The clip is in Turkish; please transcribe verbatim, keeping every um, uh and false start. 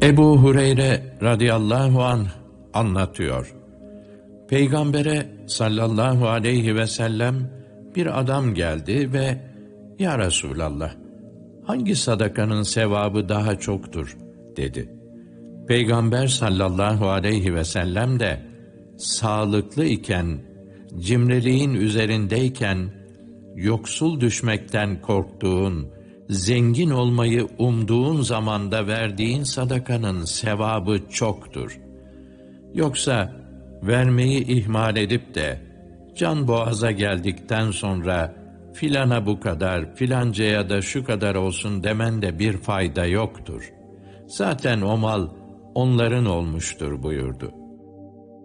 Ebu Hureyre radıyallahu anh anlatıyor. Peygamber'e sallallahu aleyhi ve sellem bir adam geldi ve "Ya Resulallah, hangi sadakanın sevabı daha çoktur?" dedi. Peygamber sallallahu aleyhi ve sellem de sağlıklı iken, cimriliğin üzerindeyken, yoksul düşmekten korktuğun, zengin olmayı umduğun zamanda verdiğin sadakanın sevabı çoktur. Yoksa vermeyi ihmal edip de can boğaza geldikten sonra filana bu kadar, filancaya da şu kadar olsun demen de bir fayda yoktur. Zaten o mal onların olmuştur buyurdu.